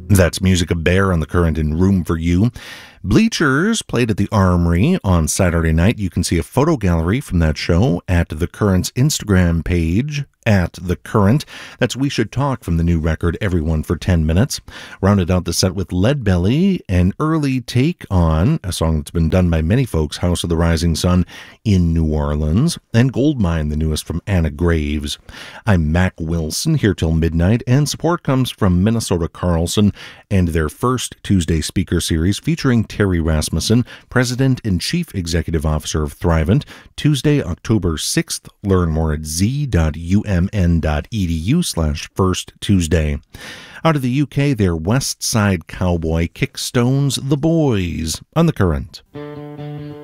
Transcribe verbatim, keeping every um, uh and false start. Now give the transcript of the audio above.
That's Music of Bear on the Current and Room for You. Bleachers played at the Armory on Saturday night. You can see a photo gallery from that show at The Current's Instagram page, at The Current. That's We Should Talk from the new record, Everyone for ten minutes. Rounded out the set with Leadbelly, an early take on a song that's been done by many folks, House of the Rising Sun in New Orleans, and Goldmine, the newest from Anna Graves. I'm Mac Wilson, here till midnight, and support comes from Minnesota Carlson and their first Tuesday speaker series featuring Terry Rasmussen, President and Chief Executive Officer of Thrivent, Tuesday, October sixth. Learn more at z.umn.edu slash first Tuesday. Out of the U K, their West Side Cowboy Kickstones The Boys on the Current.